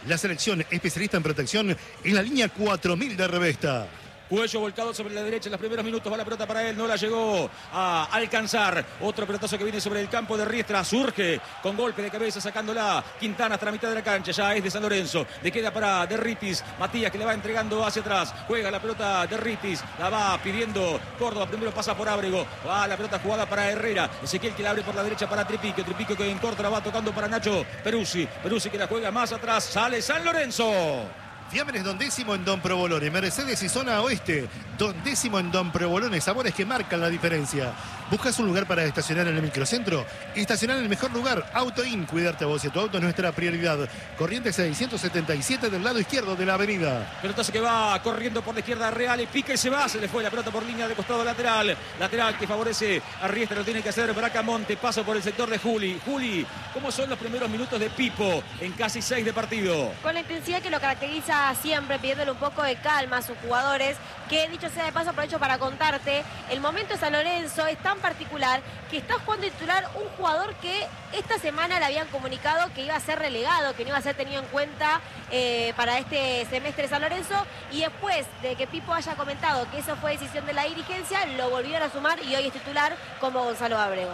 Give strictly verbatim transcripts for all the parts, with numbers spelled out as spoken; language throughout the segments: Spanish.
La selección especialista en protección en la línea cuatro mil de Revesta. Cuello volcado sobre la derecha en los primeros minutos. Va la pelota para él. No la llegó a alcanzar. Otro pelotazo que viene sobre el campo de Riestra. Surge con golpe de cabeza sacándola Quintana hasta la mitad de la cancha. Ya es de San Lorenzo. Le queda para Derritis. Matías que le va entregando hacia atrás. Juega la pelota Derritis. La va pidiendo Córdoba. Primero pasa por Ábrego. Va la pelota jugada para Herrera. Ezequiel que la abre por la derecha para Tripiquio. Tripiquio que en corto la va tocando para Nacho Peruzzi. Peruzzi que la juega más atrás. Sale San Lorenzo. Fiambres Don Décimo en Don Provolone, Mercedes y Zona Oeste, Don Décimo en Don Provolone, sabores que marcan la diferencia. ¿Buscas un lugar para estacionar en el microcentro? Estacionar en el mejor lugar, Autoin, cuidarte a vos y a tu auto es nuestra prioridad. Corrientes seiscientos setenta y siete del lado izquierdo de la avenida. Pelotazo que va corriendo por la izquierda Real y pica y se va, se le fue la pelota por línea de costado lateral. Lateral que favorece a Riestra, lo tiene que hacer Bracamonte, paso por el sector de Juli. Juli, ¿cómo son los primeros minutos de Pipo en casi seis de partido? Con la intensidad que lo caracteriza siempre, pidiéndole un poco de calma a sus jugadores, que dicho sea de paso aprovecho para contarte, el momento de San Lorenzo es tan particular que está jugando titular un jugador que esta semana le habían comunicado que iba a ser relegado, que no iba a ser tenido en cuenta eh, para este semestre de San Lorenzo, y después de que Pipo haya comentado que eso fue decisión de la dirigencia, lo volvieron a sumar y hoy es titular como Gonzalo Ábrego.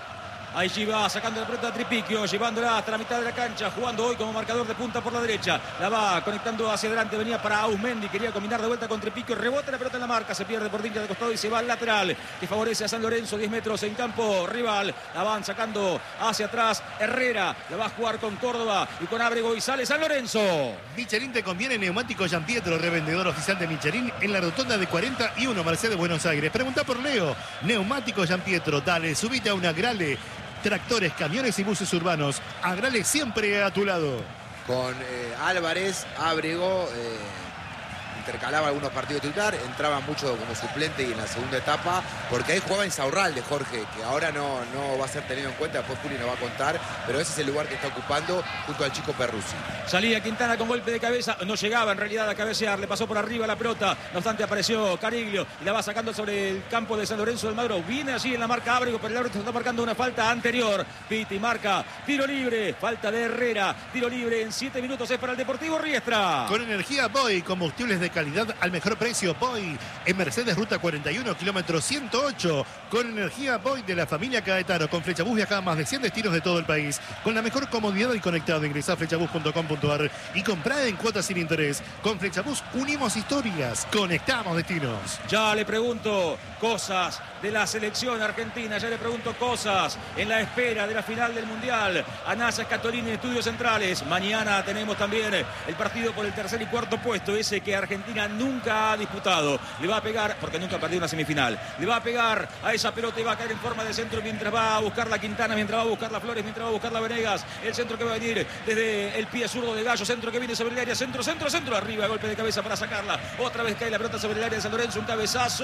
Allí va sacando la pelota a Tripiquio, llevándola hasta la mitad de la cancha, jugando hoy como marcador de punta por la derecha. La va conectando hacia adelante, venía para Ausmendi, quería combinar de vuelta con Tripiquio, rebota la pelota en la marca, se pierde por línea de costado y se va al lateral, que favorece a San Lorenzo, diez metros en campo rival. La van sacando hacia atrás Herrera, la va a jugar con Córdoba y con Ábrego y sale San Lorenzo. Michelin te conviene, neumático Gianpietro, revendedor oficial de Michelin en la rotonda de cuarenta y uno Mercedes Buenos Aires. Pregunta por Leo, neumático Gianpietro, dale, subite a una Grale. Tractores, camiones y buses urbanos. Agrale siempre a tu lado. Con eh, Álvarez, Ábrego, eh, intercalaba algunos partidos titular, entraba mucho como suplente y en la segunda etapa, porque ahí jugaba Insaurralde, Jorge, que ahora no, no va a ser tenido en cuenta, después Juli nos va a contar, pero ese es el lugar que está ocupando junto al chico Peruzzi. Salía Quintana con golpe de cabeza, no llegaba en realidad a cabecear, le pasó por arriba la pelota, no obstante apareció Cariglio y la va sacando sobre el campo de San Lorenzo del Magro, viene allí en la marca Ábrego, pero el árbitro está marcando una falta anterior. Piti marca, tiro libre, falta de Herrera, tiro libre en siete minutos es para el Deportivo Riestra. Con energía Boy, combustibles de calidad al mejor precio. Boy en Mercedes Ruta cuarenta y uno, kilómetro ciento ocho. Con energía Boy de la familia Caetano. Con Flechabús viaja a más de cien destinos de todo el país. Con la mejor comodidad y conectado. Ingresá a flechabús punto com punto ar y comprá en cuotas sin interés. Con Flechabús unimos historias, conectamos destinos. Ya le pregunto cosas de la selección argentina, ya le pregunto cosas en la espera de la final del Mundial. Anasa Scatolini, Estudios Centrales. Mañana tenemos también el partido por el tercer y cuarto puesto, ese que Argentina nunca ha disputado. Le va a pegar, porque nunca ha perdido una semifinal, le va a pegar a esa pelota y va a caer en forma de centro mientras va a buscar la Quintana, mientras va a buscar la Flores, mientras va a buscar la Venegas. El centro que va a venir desde el pie zurdo de Gallo, centro que viene sobre el área, centro, centro, centro, arriba, golpe de cabeza para sacarla. Otra vez cae la pelota sobre el área de San Lorenzo, un cabezazo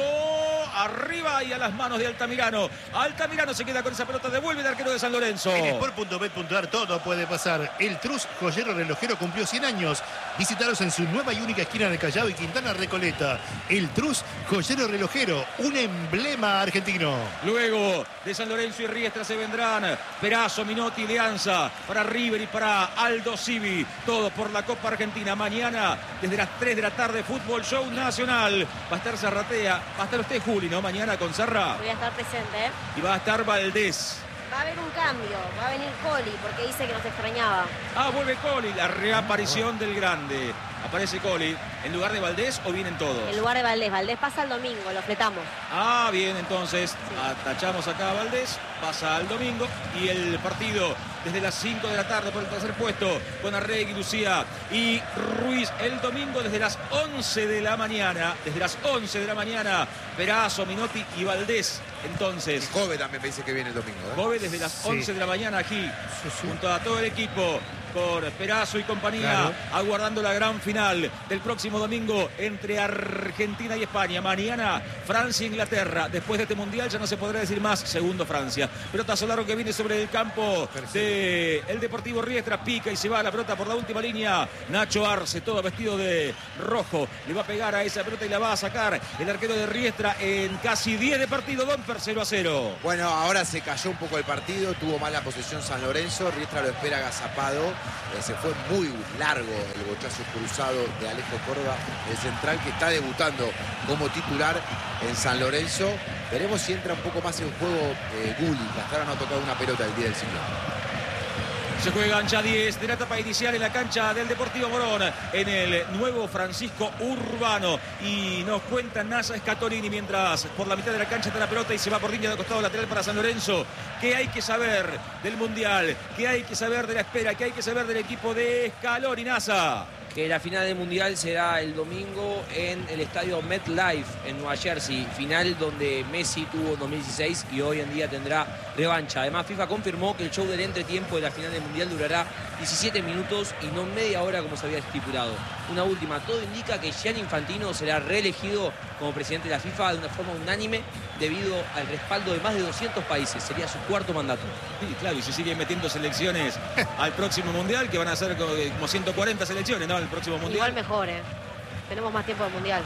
arriba y a las manos de Altamirano. Altamirano se queda con esa pelota, devuelve el arquero de San Lorenzo. En sport punto bet punto ar todo puede pasar. El Trus Joyero Relojero cumplió cien años. Visitaros en su nueva y única esquina de Callao y Quintana Recoleta. El Trus Joyero Relojero, un emblema argentino. Luego de San Lorenzo y Riestra se vendrán Perazo, Minotti y Leanza para River y para Aldo Civi. Todo por la Copa Argentina. Mañana desde las tres de la tarde, Fútbol Show Nacional. Va a estar Zarratea, va a estar usted, Juli, ¿no? Mañana con Zarra. Voy a estar presente, ¿eh? Y va a estar Valdés. Va a haber un cambio, va a venir Coli porque dice que nos extrañaba. Ah, vuelve Coli, la reaparición del grande. Aparece Coli. ¿En lugar de Valdés o vienen todos? En lugar de Valdés. Valdés pasa el domingo, lo fletamos. Ah, bien, entonces Sí. atachamos acá a Valdés, pasa al domingo y el partido desde las cinco de la tarde por el tercer puesto con Arregui, Lucía y Ruiz. El domingo desde las once de la mañana, desde las once de la mañana, Perazo, Minotti y Valdés. Entonces, Y Jove también me dice que viene el domingo, ¿eh? Jove desde las Sí. once de la mañana aquí, Sí, sí. junto a todo el equipo, por Perazo y compañía, Claro. aguardando la gran final del próximo domingo entre Argentina y España. Mañana Francia e Inglaterra. Después de este mundial ya no se podrá decir más segundo Francia. Pelota Solaro que viene sobre el campo de el Deportivo Riestra, pica y se va la pelota por la última línea. Nacho Arce, todo vestido de rojo, le va a pegar a esa pelota y la va a sacar el arquero de Riestra en casi diez de partido. Domper cero a cero. Bueno, ahora se cayó un poco el partido, tuvo mala posesión San Lorenzo, Riestra lo espera agazapado Eh, se fue muy largo el bochazo cruzado de Alejo Córdoba, el central que está debutando como titular en San Lorenzo. Veremos si entra un poco más en juego eh, Gulli, que hasta ahora no ha tocado una pelota el día del ciclón. Se juegan ya diez de la etapa inicial en la cancha del Deportivo Morón, en el nuevo Francisco Urbano. Y nos cuenta Nasa Scatolini mientras por la mitad de la cancha está la pelota y se va por línea de costado lateral para San Lorenzo. ¿Qué hay que saber del Mundial? ¿Qué hay que saber de la espera? ¿Qué hay que saber del equipo de Scaloni, Nasa? Que la final del Mundial será el domingo en el estadio MetLife en Nueva Jersey. Final donde Messi tuvo en dos mil dieciséis y hoy en día tendrá revancha. Además, FIFA confirmó que el show del entretiempo de la final del Mundial durará diecisiete minutos y no media hora como se había estipulado. Una última, todo indica que Gianni Infantino será reelegido como presidente de la FIFA de una forma unánime debido al respaldo de más de doscientos países. Sería su cuarto mandato. Sí, claro, y se siguen metiendo selecciones al próximo Mundial, que van a ser como ciento cuarenta selecciones, ¿no? El próximo Mundial. Igual mejor, ¿eh? Tenemos más tiempo de Mundial.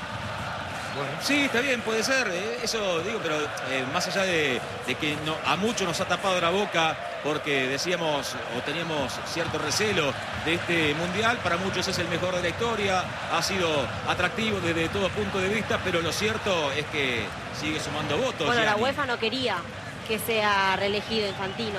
Bueno, sí, está bien, puede ser, eh, eso digo, pero eh, más allá de, de que no, a muchos nos ha tapado la boca porque decíamos o teníamos cierto recelo de este Mundial, para muchos es el mejor de la historia, ha sido atractivo desde todo punto de vista, pero lo cierto es que sigue sumando votos. Bueno, Gianni. la UEFA no quería que sea reelegido Infantino,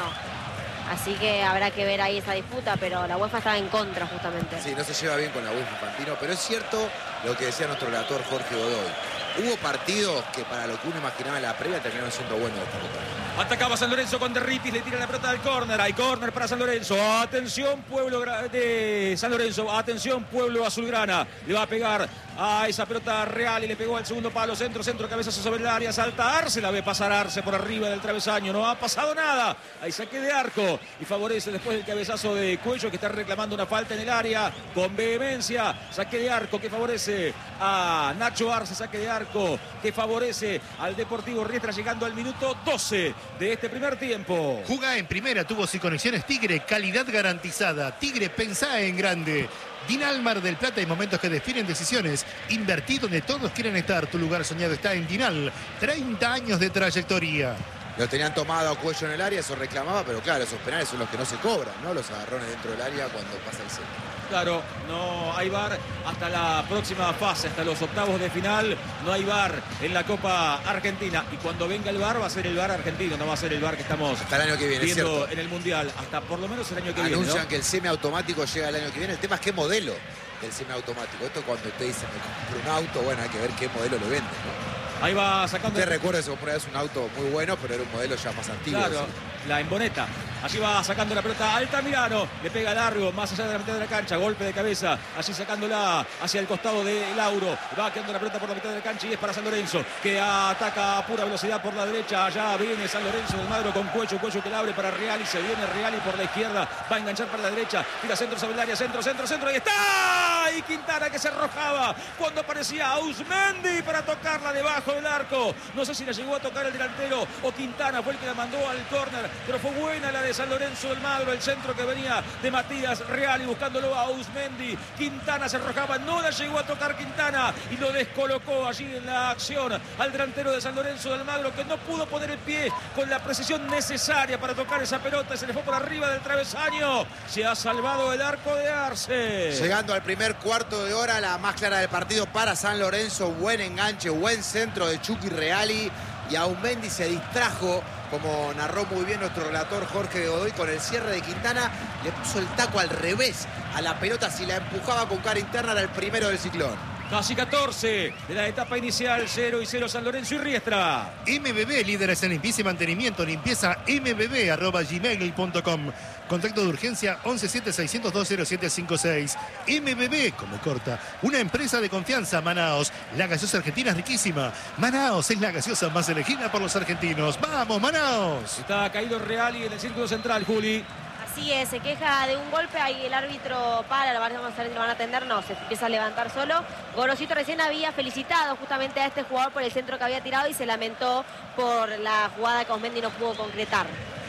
así que habrá que ver ahí esa disputa, pero la UEFA está en contra justamente. Sí, no se lleva bien con la UEFA Infantino, pero es cierto lo que decía nuestro relator Jorge Godoy. Hubo partidos que para lo que uno imaginaba en la previa terminaron siendo buenos esta temporada. Atacaba San Lorenzo con Derritis, le tira la pelota al córner. Hay córner para San Lorenzo. Atención, pueblo de San Lorenzo. Atención, pueblo azulgrana. Le va a pegar a esa pelota Real y le pegó al segundo palo. Centro, centro, cabezazo sobre el área. Salta Arce, la ve pasar Arce por arriba del travesaño. No ha pasado nada. Hay saque de arco y favorece después del cabezazo de Cuello, que está reclamando una falta en el área con vehemencia. Saque de arco que favorece a Nacho Arce. Saque de arco que favorece al Deportivo Riestra, llegando al minuto doce de este primer tiempo. Jugá en primera, tuvo sin conexiones Tigre, calidad garantizada. Tigre, pensá en grande. Dinal Mar del Plata, hay momentos que definen decisiones. Invertí donde todos quieren estar. Tu lugar soñado está en Dinal. treinta años de trayectoria. Lo tenían tomado a Cuello en el área, eso reclamaba, pero claro, esos penales son los que no se cobran, ¿no? Los agarrones dentro del área cuando pasa el centro. Claro, no hay V A R hasta la próxima fase, hasta los octavos de final. No hay V A R en la Copa Argentina. Y cuando venga el V A R va a ser el V A R argentino, no va a ser el V A R que estamos hasta el año que viene, viendo ¿cierto? En el Mundial. Hasta por lo menos el año que Anuncian viene, ¿no? que el semiautomático llega el año que viene. El tema es qué modelo del semiautomático. Esto cuando usted dice me compro un auto, bueno, hay que ver qué modelo le venden, ¿no? Ahí va sacando... Usted recuerda que se compró un auto muy bueno, pero era un modelo ya más antiguo. Claro, ¿sí? La emboneta. Allí va sacando la pelota Altamirano. Le pega largo, más allá de la mitad de la cancha. Golpe de cabeza. Allí sacándola hacia el costado de Lauro. Va quedando la pelota por la mitad de la cancha y es para San Lorenzo, que ataca a pura velocidad por la derecha. Allá viene San Lorenzo del Magro con Cuello. Cuello que la abre para Real y se viene Real y por la izquierda. Va a enganchar para la derecha. Tira centro sobre el área. Centro, centro, centro. Ahí está. Y Quintana que se arrojaba cuando aparecía Ausmendi para tocarla debajo del arco. No sé si la llegó a tocar el delantero o Quintana fue el que la mandó al córner, pero fue buena la de San Lorenzo del Magro, el centro que venía de Matías Real y buscándolo a Ausmendi. Quintana se arrojaba, no la llegó a tocar Quintana y lo descolocó allí en la acción al delantero de San Lorenzo del Magro, que no pudo poner el pie con la precisión necesaria para tocar esa pelota y se le fue por arriba del travesaño. Se ha salvado el arco de Arce. Llegando al primer cuarto de hora, la más clara del partido para San Lorenzo. Buen enganche, buen centro de Chucky Reali. Y Ausmendi se distrajo, como narró muy bien nuestro relator Jorge Godoy, con el cierre de Quintana. Le puso el taco al revés a la pelota. Si la empujaba con cara interna era el primero del ciclón. Casi catorce de la etapa inicial, cero y cero San Lorenzo y Riestra. M B B, líderes en limpieza y mantenimiento. Limpieza m b b arroba gmail punto com. Contacto de urgencia once siete seiscientos dos cero siete cinco seis. M B B, como corta, una empresa de confianza. Manaos, la gaseosa argentina es riquísima. Manaos es la gaseosa más elegida por los argentinos. ¡Vamos, Manaos! Está caído Real y en el círculo central, Juli. Así es, se queja de un golpe, ahí el árbitro para, vamos a ver si lo van a atender, no, se empieza a levantar solo. Gorosito recién había felicitado justamente a este jugador por el centro que había tirado y se lamentó por la jugada que Ausmendi no pudo concretar.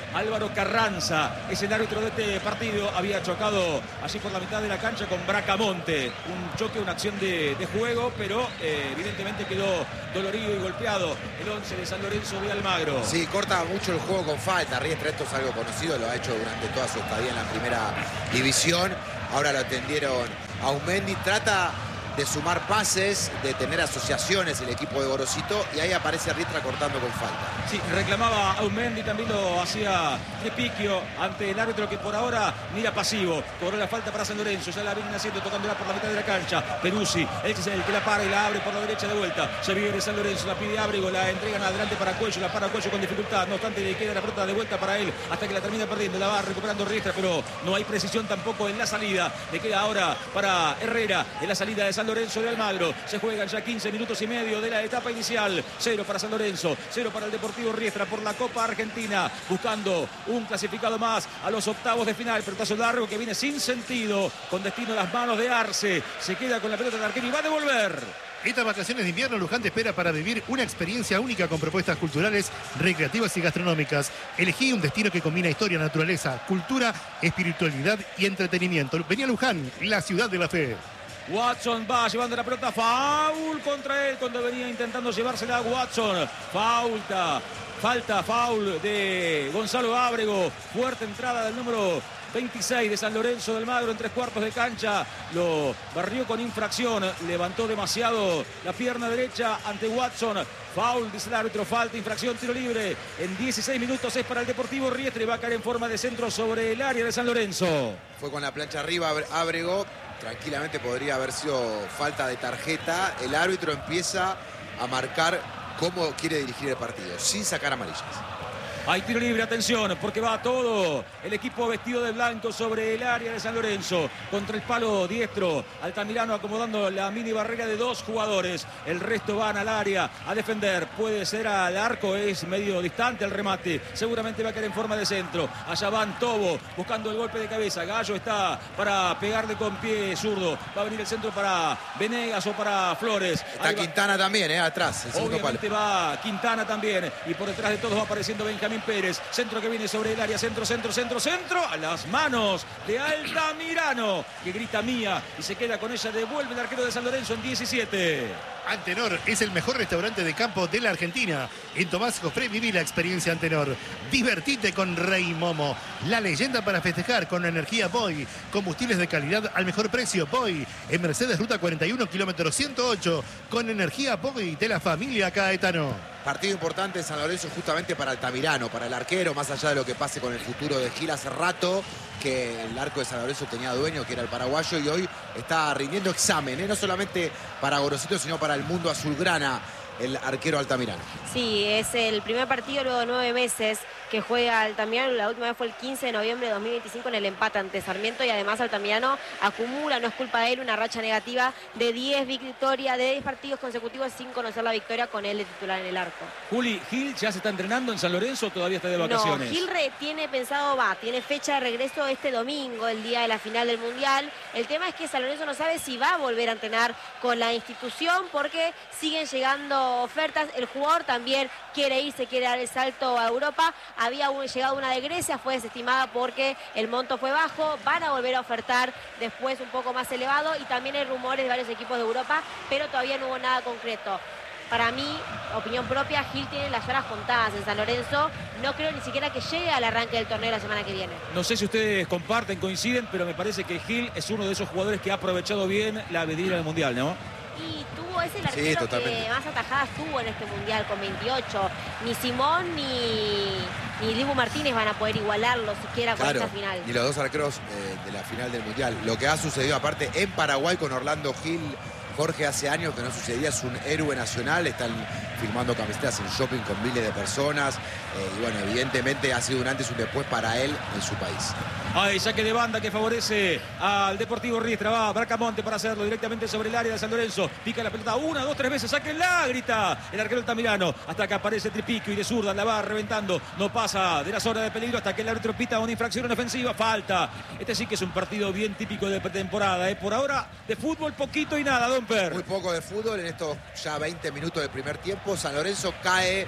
Álvaro Carranza es el árbitro de este partido. Había chocado allí por la mitad de la cancha con Bracamonte. Un choque, una acción de, de juego, pero eh, evidentemente quedó dolorido y golpeado el once de San Lorenzo de Almagro. Sí, corta mucho el juego con falta. Riestra, esto es algo conocido, lo ha hecho durante toda su estadía en la primera división. Ahora lo atendieron a Aumendi. Trata de sumar pases, de tener asociaciones el equipo de Gorosito, y ahí aparece Riestra cortando con falta. Sí, reclamaba a Aumendi, también lo hacía Trepicchio ante el árbitro que por ahora mira pasivo. Cobró la falta para San Lorenzo, ya la vienen haciendo, tocándola por la mitad de la cancha. Peruzzi, él es el que la para y la abre por la derecha de vuelta. Se viene San Lorenzo, la pide Ábrego, la entregan adelante para Cuello, la para Cuello con dificultad. No obstante, le queda la pelota de vuelta para él hasta que la termina perdiendo. La va recuperando Riestra, pero no hay precisión tampoco en la salida. Le queda ahora para Herrera en la salida de San Lorenzo de Almagro. Se juegan ya quince minutos y medio de la etapa inicial. Cero para San Lorenzo, cero para el Deportivo Riestra por la Copa Argentina, buscando un clasificado más a los octavos de final. Pelotazo largo que viene sin sentido, con destino a las manos de Arce. Se queda con la pelota de arquero y va a devolver. Estas vacaciones de invierno, Luján te espera para vivir una experiencia única con propuestas culturales, recreativas y gastronómicas. Elegí un destino que combina historia, naturaleza, cultura, espiritualidad y entretenimiento. Vení a Luján, la ciudad de la fe. Watson va llevando la pelota, foul contra él cuando venía intentando llevársela a Watson. Falta, falta, foul de Gonzalo Ábrego. Fuerte entrada del número veintiséis de San Lorenzo de Almagro en tres cuartos de cancha. Lo barrió con infracción, levantó demasiado la pierna derecha ante Watson. Foul, dice el árbitro, falta, infracción, tiro libre. En dieciséis minutos es para el Deportivo Riestra y va a caer en forma de centro sobre el área de San Lorenzo. Fue con la plancha arriba Ábrego. Tranquilamente podría haber sido falta de tarjeta. El árbitro empieza a marcar cómo quiere dirigir el partido, sin sacar amarillas. Hay tiro libre, atención, porque va todo el equipo vestido de blanco sobre el área de San Lorenzo. Contra el palo diestro, Altamirano acomodando la mini barrera de dos jugadores. El resto van al área a defender. Puede ser al arco, es medio distante el remate. Seguramente va a caer en forma de centro. Allá van Tobo buscando el golpe de cabeza. Gallo está para pegarle con pie zurdo. Va a venir el centro para Venegas o para Flores. Está Quintana también, eh, atrás. El Obviamente palo. Va Quintana también. Y por detrás de todos va apareciendo Benjamín Pérez. Centro que viene sobre el área. Centro, centro, centro, centro. A las manos de Altamirano, que grita mía y se queda con ella. Devuelve el arquero de San Lorenzo en diecisiete. Antenor es el mejor restaurante de campo de la Argentina. En Tomás Jofré viví la experiencia Antenor. Divertite con Rey Momo. La leyenda para festejar con energía Boy. Combustibles de calidad al mejor precio Boy. En Mercedes Ruta cuarenta y uno, kilómetro ciento ocho. Con energía Boy de la familia Caetano. Partido importante en San Lorenzo justamente para Altamirano, para el arquero, más allá de lo que pase con el futuro de Gil. Hace rato que el arco de San Lorenzo tenía dueño, que era el paraguayo, y hoy está rindiendo examen, ¿eh? No solamente para Gorosito, sino para el mundo azulgrana, el arquero Altamirano. Sí, es el primer partido luego de nueve meses que juega Altamirano. La última vez fue el quince de noviembre de dos mil veinticinco en el empate ante Sarmiento, y además Altamirano acumula, no es culpa de él, una racha negativa de diez victorias, de diez partidos consecutivos sin conocer la victoria con él de titular en el arco. Juli, ¿Gil ya se está entrenando en San Lorenzo o todavía está de vacaciones? No, Gil re, tiene pensado, va, tiene fecha de regreso este domingo, el día de la final del Mundial. El tema es que San Lorenzo no sabe si va a volver a entrenar con la institución porque siguen llegando ofertas. El jugador también quiere irse, quiere dar el salto a Europa. Había un, llegado una de Grecia, fue desestimada porque el monto fue bajo. Van a volver a ofertar después un poco más elevado, y también hay rumores de varios equipos de Europa, pero todavía no hubo nada concreto. Para mí, opinión propia, Gil tiene las horas contadas en San Lorenzo. No creo ni siquiera que llegue al arranque del torneo la semana que viene. No sé si ustedes comparten, coinciden, pero me parece que Gil es uno de esos jugadores que ha aprovechado bien la vidriera del Mundial, ¿no? Y tuvo, es el arquero sí, que más atajadas tuvo en este Mundial con veintiocho. Ni Simón ni, ni Dibu Martínez van a poder igualarlo siquiera con claro, esta final. Y los dos arqueros eh, de la final del Mundial. Lo que ha sucedido aparte en Paraguay con Orlando Gil, Jorge, hace años que no sucedía, es un héroe nacional. Están firmando camisetas en shopping con miles de personas. Eh, y bueno, evidentemente ha sido un antes y un después para él en su país. Hay saque de banda que favorece al Deportivo Riestra. Va Bracamonte para hacerlo directamente sobre el área de San Lorenzo. Pica la pelota una, dos, tres veces. ¡Sáquenla! Grita el arquero Altamirano. Hasta que aparece Trepicchio y de zurda la va reventando. No pasa de la zona de peligro hasta que el árbitro pita una infracción en ofensiva. Falta. Este sí que es un partido bien típico de pretemporada. ¿eh? Por ahora, de fútbol poquito y nada, Don Per. Muy poco de fútbol en estos ya veinte minutos del primer tiempo. San Lorenzo cae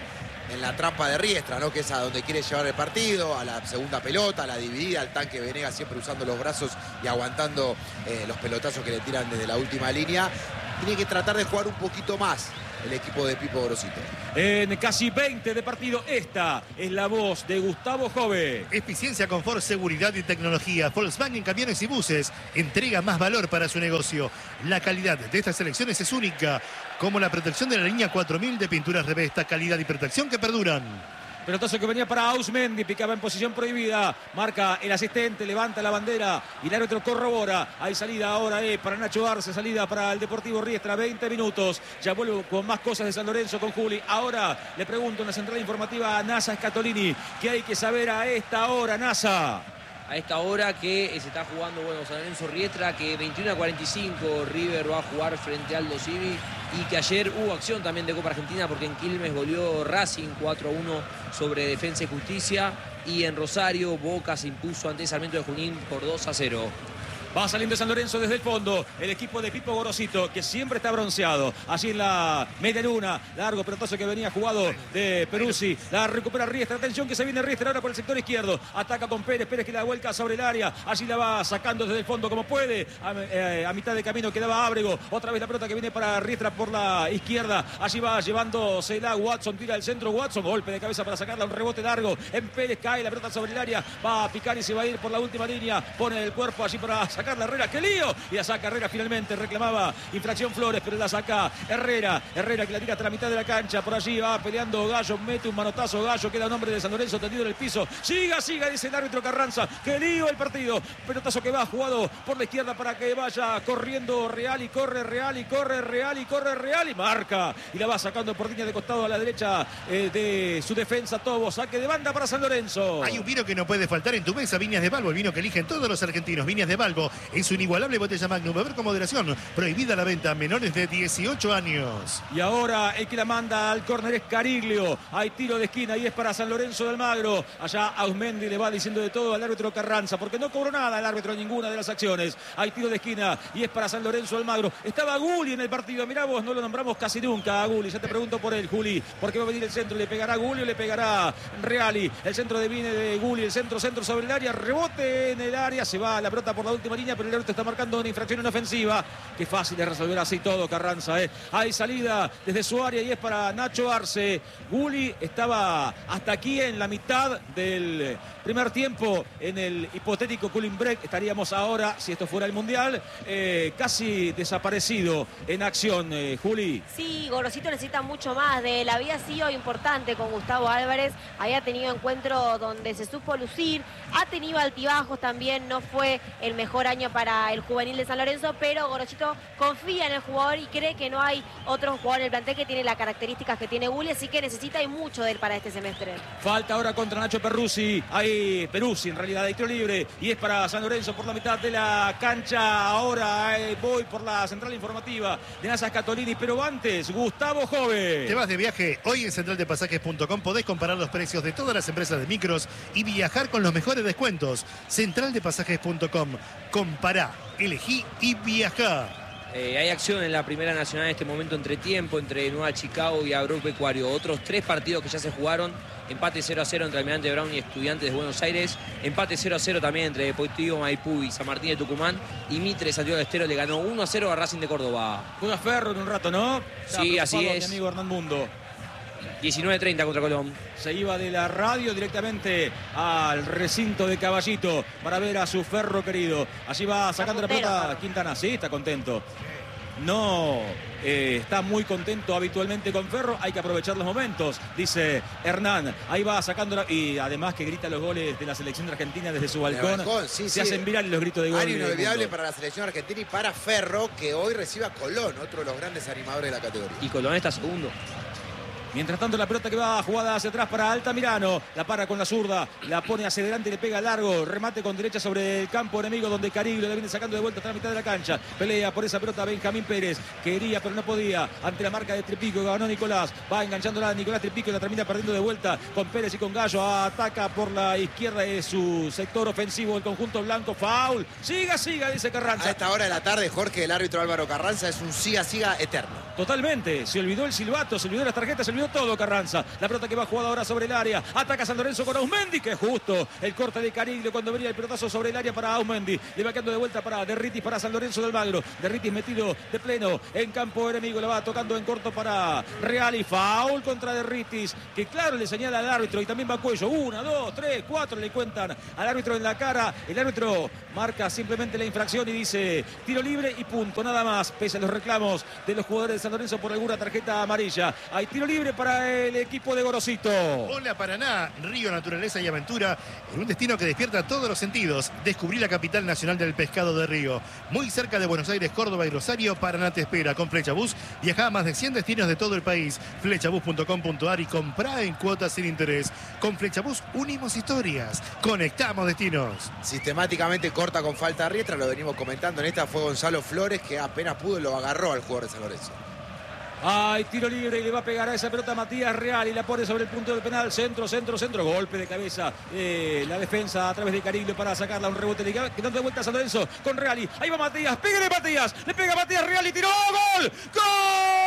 en la trampa de Riestra, ¿no? Que es a donde quiere llevar el partido, a la segunda pelota, a la dividida, al tanque Venegas siempre usando los brazos y aguantando eh, los pelotazos que le tiran desde la última línea. Tiene que tratar de jugar un poquito más el equipo de Pipo Gorosito. En casi veinte de partido, esta es la voz de Gustavo Jove. Eficiencia, confort, seguridad y tecnología. Volkswagen Camiones y Buses entrega más valor para su negocio. La calidad de estas elecciones es única, como la protección de la línea cuatro mil de pinturas Revesta, calidad y protección que perduran. Pelotazo que venía para Ausmendi, picaba en posición prohibida, marca el asistente, levanta la bandera y el árbitro corrobora. Hay salida ahora eh, para Nacho Arce, salida para el Deportivo Riestra, veinte minutos. Ya vuelvo con más cosas de San Lorenzo con Juli. Ahora le pregunto en la central informativa a Nasa Scatolini, ¿qué hay que saber a esta hora, Nasa? A esta hora que se está jugando, bueno, San Lorenzo Riestra, que veintiuno a cuarenta y cinco River va a jugar frente a Aldo Civi, y que ayer hubo acción también de Copa Argentina porque en Quilmes goleó Racing cuatro a uno sobre Defensa y Justicia, y en Rosario Boca se impuso ante Sarmiento de Junín por dos a cero. Va saliendo San Lorenzo desde el fondo. El equipo de Pipo Gorosito, que siempre está bronceado. Allí en la media luna. Largo pelotazo que venía jugado de Peruzzi. La recupera Riestra. Atención que se viene Riestra ahora por el sector izquierdo. Ataca con Pérez. Pérez que la vuelca sobre el área. Allí la va sacando desde el fondo como puede. A, eh, a mitad de camino quedaba Ábrego. Otra vez la pelota que viene para Riestra por la izquierda. Allí va llevándosela Watson. Tira al centro Watson. Golpe de cabeza para sacarla. Un rebote largo. En Pérez cae la pelota sobre el área. Va a picar y se va a ir por la última línea. Pone el cuerpo allí para sacar la Herrera, qué lío, y la saca Herrera finalmente, reclamaba infracción Flores, pero la saca Herrera, Herrera que la tira hasta la mitad de la cancha, por allí va peleando Gallo, mete un manotazo Gallo, queda un hombre de San Lorenzo tendido en el piso, siga, siga, dice el árbitro Carranza, qué lío el partido, pelotazo que va jugado por la izquierda para que vaya corriendo Real y corre Real y corre Real y corre Real y marca, y la va sacando por línea de costado a la derecha eh, de su defensa Tobo, saque de banda para San Lorenzo. Hay un vino que no puede faltar en tu mesa, Viñas de Balbo, el vino que eligen todos los argentinos. Viñas de Balbo es su inigualable botella Magnum, beber con moderación, prohibida la venta a menores de dieciocho años. Y ahora el que la manda al córner es Cariglio, hay tiro de esquina y es para San Lorenzo de Almagro. Allá Ausmendi le va diciendo de todo al árbitro Carranza, porque no cobró nada el árbitro en ninguna de las acciones. Hay tiro de esquina y es para San Lorenzo de Almagro. Estaba Gulli en el partido, mirá vos, no lo nombramos casi nunca a Gulli, ya te pregunto por él, Juli, porque va a venir el centro, le pegará Gulli o le pegará Reali. El centro de viene de Gulli, el centro, centro sobre el área, rebote en el área, se va la pelota por la última línea, pero el árbitro está marcando una infracción en ofensiva. Qué fácil es resolver así todo, Carranza, ¿eh? Hay salida desde su área y es para Nacho Arce. Gulli estaba hasta aquí en la mitad del primer tiempo en el hipotético cooling break. Estaríamos ahora, si esto fuera el Mundial, eh, casi desaparecido en acción, eh, Juli. Sí, Gorosito necesita mucho más de él. Había sido importante con Gustavo Álvarez. Había tenido encuentro donde se supo lucir. Ha tenido altibajos también. No fue el mejor año para el juvenil de San Lorenzo, pero Gorosito confía en el jugador y cree que no hay otro jugador en el plantel que tiene las características que tiene Gulli, así que necesita y mucho de él para este semestre. Falta ahora contra Nacho Peruzzi. Hay Peruzzi en realidad de tiro libre y es para San Lorenzo por la mitad de la cancha. Ahora eh, voy por la central informativa de Nasa Scatolini, pero antes Gustavo Jove. Te vas de viaje. Hoy en central de pasajes punto com podés comparar los precios de todas las empresas de micros y viajar con los mejores descuentos. central de pasajes punto com. Compará, elegí y viajá. Eh, hay acción en la Primera Nacional en este momento, entre tiempo, entre Nueva Chicago y Agropecuario. Otros tres partidos que ya se jugaron. Empate cero a cero entre Almirante Brown y Estudiantes de Buenos Aires. Empate cero a cero también entre Deportivo Maipú y San Martín de Tucumán. Y Mitre Santiago del Estero le ganó uno a cero a Racing de Córdoba. Juega Ferro en un rato, ¿no? Sí, así es. Mi amigo Hernán Mundo. diecinueve treinta contra Colón. Se iba de la radio directamente al recinto de Caballito para ver a su Ferro querido. Allí va sacando la pelota Quintana. Sí, está contento. No eh, está muy contento habitualmente con Ferro. Hay que aprovechar los momentos, dice Hernán. Ahí va sacando la... Y además que grita los goles de la selección de Argentina desde su balcón. balcón sí, Se sí. hacen virales los gritos de gol. Año inolvidable para la selección argentina y para Ferro, que hoy recibe a Colón, otro de los grandes animadores de la categoría. Y Colón está segundo. Mientras tanto la pelota que va jugada hacia atrás para Altamirano, la para con la zurda, la pone hacia adelante y le pega largo, remate con derecha sobre el campo enemigo donde Cariglio le viene sacando de vuelta hasta la mitad de la cancha, pelea por esa pelota Benjamín Pérez, quería pero no podía, ante la marca de Tripico, ganó Nicolás, va enganchándola a Nicolás Tripico y la termina perdiendo de vuelta con Pérez y con Gallo, ataca por la izquierda de su sector ofensivo el conjunto blanco, foul, siga, siga, dice Carranza. A esta hora de la tarde, Jorge, el árbitro Álvaro Carranza, es un siga, siga eterno. Totalmente, se olvidó el silbato, se olvidó las tarjetas, se olvidó destruyó todo Carranza. La pelota que va jugada ahora sobre el área. Ataca San Lorenzo con Ausmendi, que justo el corte de Cariglio cuando venía el pelotazo sobre el área para Ausmendi. Le va quedando de vuelta para Derritis, para San Lorenzo del Magro. Derritis metido de pleno en campo enemigo. La va tocando en corto para Reali. Foul contra Derritis, que claro le señala al árbitro y también va Cuello. Una, dos, tres, cuatro le cuentan al árbitro en la cara. El árbitro marca simplemente la infracción y dice tiro libre y punto, nada más, pese a los reclamos de los jugadores de San Lorenzo por alguna tarjeta amarilla. Hay tiro libre para el equipo de Gorosito. Hola Paraná, río, naturaleza y aventura en un destino que despierta todos los sentidos. Descubrí la capital nacional del pescado de Río. Muy cerca de Buenos Aires, Córdoba y Rosario, Paraná te espera. Con Flechabús viaja a más de cien destinos de todo el país. Flechabús punto com punto ar y comprá en cuotas sin interés. Con Flechabús unimos historias, conectamos destinos. Sistemáticamente corta con falta de Riestra, lo venimos comentando. En esta fue Gonzalo Flores, que apenas pudo lo agarró al jugador de San Lorenzo. Hay tiro libre y le va a pegar a esa pelota Matías Real y la pone sobre el punto del penal. Centro, centro, centro. Golpe de cabeza. Eh, la defensa a través de Cariglio para sacarla. Un rebote quedando de vuelta a San Lorenzo con Reali. Ahí va Matías. Pégale Matías. Le pega Matías Real y tiró. ¡Gol! ¡Gol!